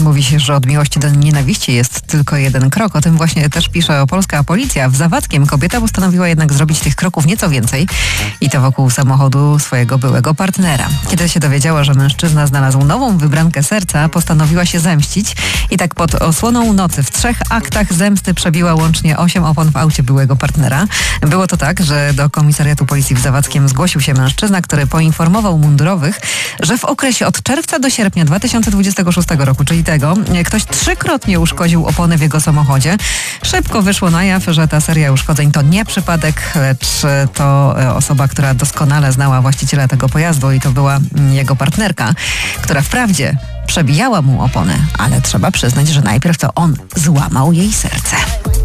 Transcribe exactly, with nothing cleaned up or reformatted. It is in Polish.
Mówi się, że od miłości do nienawiści jest tylko jeden krok. O tym właśnie też pisze polska policja. W Zawadzkiem kobieta postanowiła jednak zrobić tych kroków nieco więcej i to wokół samochodu swojego byłego partnera. Kiedy się dowiedziała, że mężczyzna znalazł nową wybrankę serca, postanowiła się zemścić i tak pod osłoną nocy w trzech aktach zemsty przebiła łącznie osiem opon w aucie byłego partnera. Było to tak, że do komisariatu policji w Zawadzkiem zgłosił się mężczyzna, który poinformował mundurowych, że w okresie od czerwca do sierpnia dwa tysiące dwudziestego szóstego roku, czyli tego, ktoś trzykrotnie uszkodził opony w jego samochodzie. Szybko wyszło na jaw, że ta seria uszkodzeń to nie przypadek, lecz to osoba, która doskonale znała właściciela tego pojazdu i to była jego partnerka, która wprawdzie przebijała mu opony, ale trzeba przyznać, że najpierw to on złamał jej serce.